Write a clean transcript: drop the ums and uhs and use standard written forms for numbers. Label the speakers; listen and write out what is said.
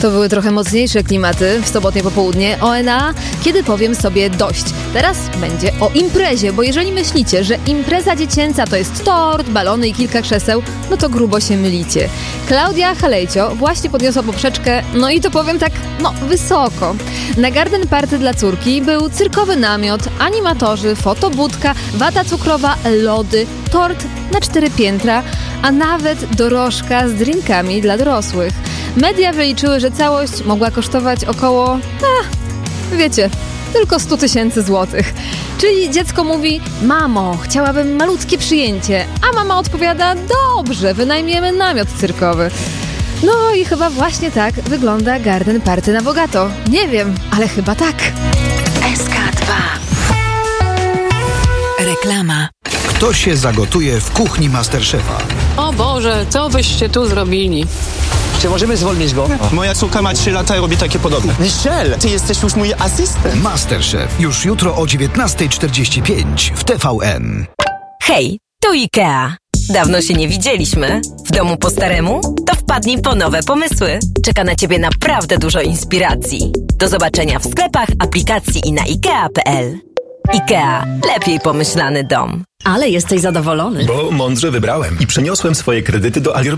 Speaker 1: To były trochę mocniejsze klimaty w sobotnie popołudnie ONA, kiedy powiem sobie dość. Teraz będzie o imprezie, bo jeżeli myślicie, że impreza dziecięca to jest tort, balony i kilka krzeseł, no to grubo się mylicie. Klaudia Halejcio właśnie podniosła poprzeczkę, no i to powiem tak, wysoko. Na garden party dla córki był cyrkowy namiot, animatorzy, fotobudka, wata cukrowa, lody, tort na 4 piętra, a nawet dorożka z drinkami dla dorosłych. Media wyliczyły, że całość mogła kosztować około, wiecie, tylko 100 000 złotych. Czyli dziecko mówi: mamo, chciałabym malutkie przyjęcie, a mama odpowiada: dobrze, wynajmiemy namiot cyrkowy. No i chyba właśnie tak wygląda garden party na bogato. Nie wiem, ale chyba tak.
Speaker 2: SK2. Reklama.
Speaker 3: Kto się zagotuje w kuchni Masterchefa?
Speaker 4: O Boże, co byście tu zrobili?
Speaker 5: Czy możemy zwolnić go?
Speaker 6: Moja córka ma 3 lata i robi takie podobne.
Speaker 5: Michel, ty jesteś już mój asystent.
Speaker 3: Masterchef. Już jutro o 19:45 w TVN.
Speaker 2: Hej, tu IKEA. Dawno się nie widzieliśmy. W domu po staremu? To wpadnij po nowe pomysły. Czeka na Ciebie naprawdę dużo inspiracji. Do zobaczenia w sklepach, aplikacji i na IKEA.pl. IKEA. Lepiej pomyślany dom.
Speaker 7: Ale jesteś zadowolony.
Speaker 8: Bo mądrze wybrałem i przeniosłem swoje kredyty do Alior